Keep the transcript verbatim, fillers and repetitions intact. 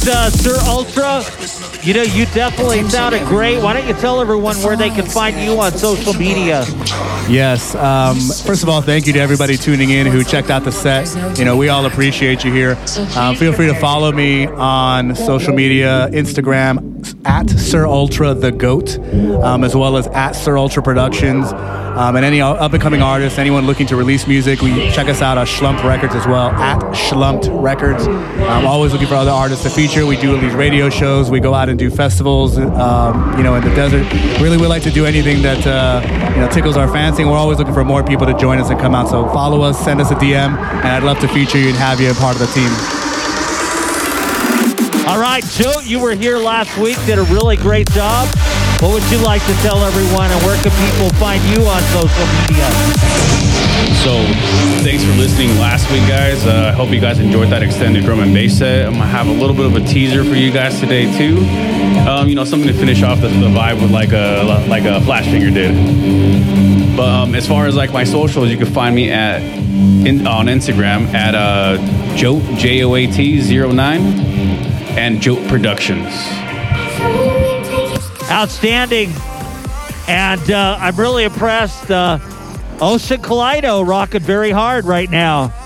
uh, Sir Ultra, you know, you definitely sounded great. Why don't you tell everyone where they can find you on social media? Yes. Um, first of all, thank you to everybody tuning in who checked out the set. You know, we all appreciate you here. Um, feel free to follow me on social media, Instagram, at Sir Ultra the Goat, um, as well as at Sir Ultra Productions. Um, and any up-and-coming artists, anyone looking to release music, we check us out on Schlumped Records as well, at Schlumped Records. I'm always looking for other artists to feature. We do these radio shows. We go out and do festivals, um, you know, in the desert. Really, we like to do anything that, uh, you know, tickles our fancy. And we're always looking for more people to join us and come out. So follow us, send us a D M, and I'd love to feature you and have you a part of the team. All right, Joe, you were here last week, did a really great job. What would you like to tell everyone, and where can people find you on social media? So, thanks for listening last week, guys. Uh, I hope you guys enjoyed that extended drum and bass set. I'm going to have a little bit of a teaser for you guys today, too. Um, you know, something to finish off the, the vibe with like a, like a Flash Finger did. But um, as far as like my socials, you can find me at in, on Instagram at uh, Joat, J O A T zero nine, and Joat Productions. Outstanding. And uh, I'm really impressed. Uh, Ocean Kaleido rocking very hard right now.